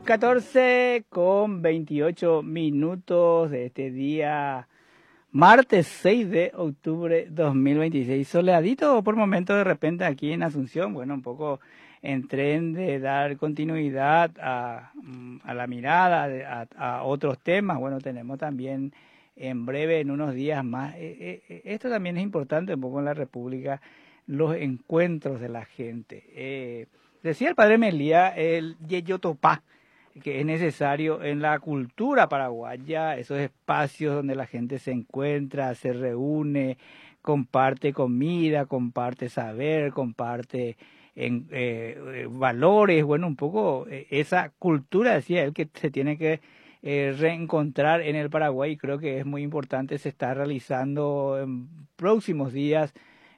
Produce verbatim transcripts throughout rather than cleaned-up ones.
catorce con veintiocho minutos de este día, martes seis de octubre dos mil veintiséis. Soleadito por momentos de repente aquí en Asunción, bueno, un poco en tren de dar continuidad a, a la mirada, a, a otros temas. Bueno, tenemos también en breve, en unos días más, eh, eh, esto también es importante un poco en la República, los encuentros de la gente. Eh, decía el padre Melía, el yeyotopá, que es necesario en la cultura paraguaya, esos espacios donde la gente se encuentra, se reúne, comparte comida, comparte saber, comparte en, eh, valores, bueno, un poco eh, esa cultura, decía él, que se tiene que eh, reencontrar en el Paraguay, y creo que es muy importante, se está realizando en próximos días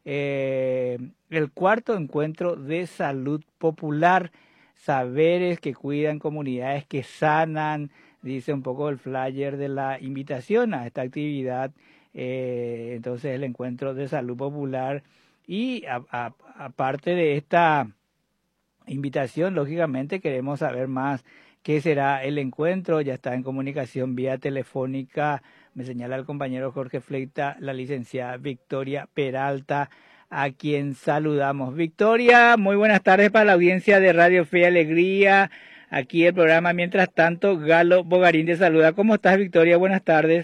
eh, el cuarto encuentro de salud popular, saberes que cuidan, comunidades que sanan, dice un poco el flyer de la invitación a esta actividad, eh, entonces el encuentro de salud popular. Y a, a, aparte de esta invitación, lógicamente queremos saber más qué será el encuentro. Ya está en comunicación vía telefónica, me señala el compañero Jorge Fleita, la licenciada Victoria Peralta, a quien saludamos. Victoria, muy buenas tardes para la audiencia de Radio Fe y Alegría. Aquí el programa Mientras Tanto, Galo Bogarín te saluda. ¿Cómo estás, Victoria? Buenas tardes.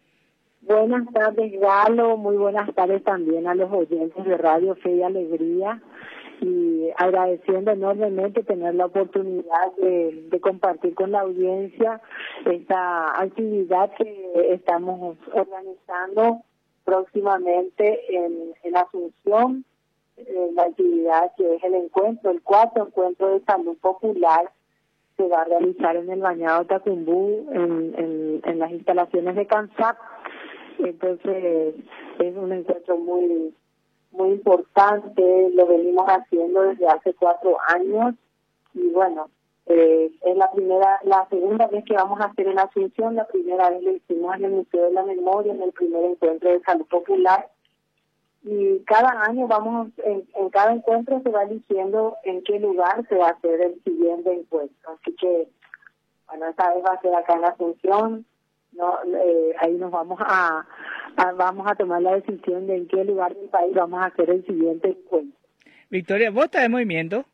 Buenas tardes, Galo. Muy buenas tardes también a los oyentes de Radio Fe y Alegría. Y agradeciendo enormemente tener la oportunidad de, de compartir con la audiencia esta actividad que estamos organizando próximamente en, en Asunción, en la actividad que es el encuentro, el cuarto encuentro de salud popular, se va a realizar en el Bañado Tacumbú, en, en, en las instalaciones de CANSAP. Entonces es un encuentro muy muy importante, lo venimos haciendo desde hace cuatro años y bueno, eh, es la primera, la segunda vez que vamos a hacer en Asunción. La primera vez lo hicimos en el Museo de la Memoria, en el primer encuentro de salud popular, y cada año vamos, en, en cada encuentro se va eligiendo en qué lugar se va a hacer el siguiente encuentro, así que bueno, esta vez va a ser acá en Asunción. No, eh, ahí nos vamos a, a vamos a tomar la decisión de en qué lugar del país vamos a hacer el siguiente encuentro. Victoria, ¿vos estás en movimiento?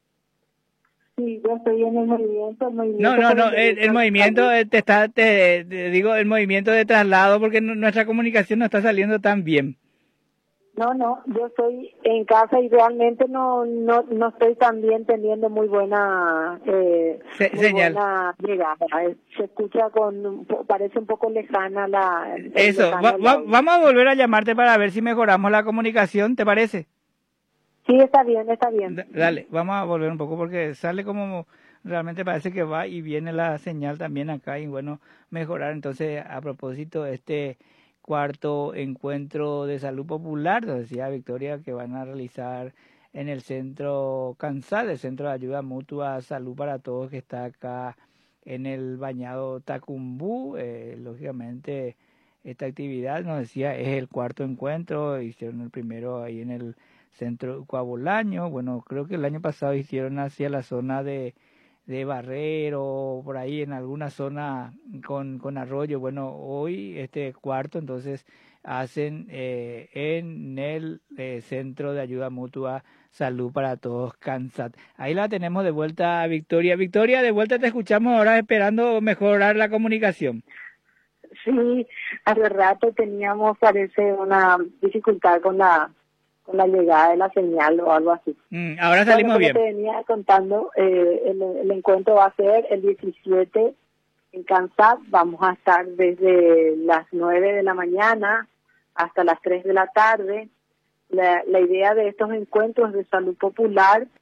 Sí, yo estoy en el movimiento. El movimiento no, no, no, el, el movimiento te está, te, te digo, el movimiento de traslado, porque nuestra comunicación no está saliendo tan bien. No, no, yo estoy en casa y realmente no no no estoy también teniendo muy buena eh, Se, muy señal. buena llegada. Se escucha con, parece un poco lejana la... Eso, lejana va, la... va, vamos a volver a llamarte para ver si mejoramos la comunicación, ¿te parece? Sí, está bien, está bien. D- dale, vamos a volver un poco porque sale como realmente parece que va y viene la señal también acá, y bueno, mejorar. Entonces, a propósito de este cuarto encuentro de salud popular, nos decía Victoria que van a realizar en el centro CANSAT, el Centro de Ayuda Mutua Salud para Todos, que está acá en el Bañado Tacumbú. Eh, lógicamente, esta actividad, nos decía, es el cuarto encuentro. Hicieron el primero ahí en el Centro Coabolaño. Bueno, creo que el año pasado hicieron hacia la zona de de Barrero, por ahí en alguna zona con, con Arroyo. Bueno, hoy este cuarto entonces hacen eh, en el eh, Centro de Ayuda Mutua Salud para Todos, CANSAT. Ahí la tenemos de vuelta, Victoria. Victoria, de vuelta te escuchamos ahora esperando mejorar la comunicación. Sí, hace rato teníamos, parece, una dificultad con la con la llegada de la señal o algo así. Mm, ahora salimos bueno, como bien. te venía contando, eh, el, el encuentro va a ser el diecisiete en CANSAT. Vamos a estar desde las nueve de la mañana hasta las tres de la tarde. La, la idea de estos encuentros de salud popular